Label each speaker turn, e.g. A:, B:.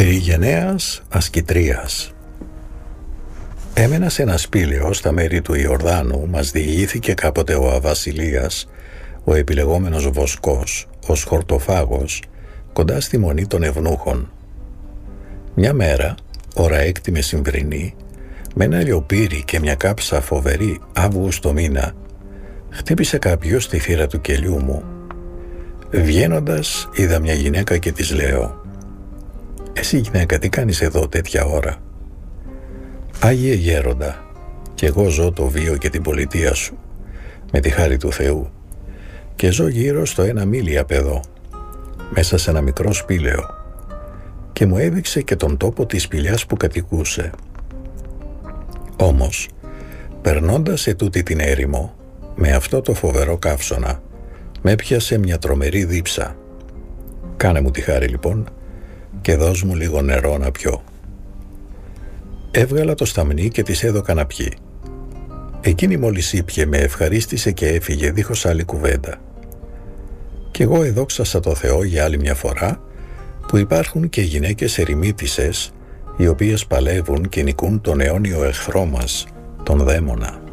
A: Περιγενέας Ασκητρίας. Έμενα σε ένα σπήλαιο στα μέρη του Ιορδάνου. Μας διηγήθηκε κάποτε ο Αβασιλείας, ο επιλεγόμενος Βοσκός, ως χορτοφάγος, κοντά στη μονή των ευνούχων. Μια μέρα, ώρα έκτη μεσημβρινή, με ένα λιοπύρι και μια κάψα φοβερή Αύγουστο μήνα, χτύπησε κάποιος στη θύρα του κελιού μου. Βγαίνοντας, είδα μια γυναίκα και της λέω: «Εσύ γυναίκα, τι κάνεις εδώ τέτοια ώρα?» «Άγιε γέροντα, κι εγώ ζω το βίο και την πολιτεία σου, με τη χάρη του Θεού, και ζω γύρω στο 1 μίλι απ' εδώ, μέσα σε ένα μικρό σπήλαιο», και μου έδειξε και τον τόπο της σπηλιάς που κατοικούσε. Όμως, περνώντας σε τούτη την έρημο, με αυτό το φοβερό καύσωνα, με έπιασε μια τρομερή δίψα. «Κάνε μου τη χάρη λοιπόν και δώσ' μου λίγο νερό να πιω». Έβγαλα το σταμνί και της έδωκα να πιει. Εκείνη μόλις ήπιε, με ευχαρίστησε και έφυγε δίχως άλλη κουβέντα. Κι εγώ εδόξασα το Θεό για άλλη μια φορά που υπάρχουν και γυναίκες ερημίτισσες, οι οποίες παλεύουν και νικούν τον αιώνιο εχθρό μας, τον δαίμονα.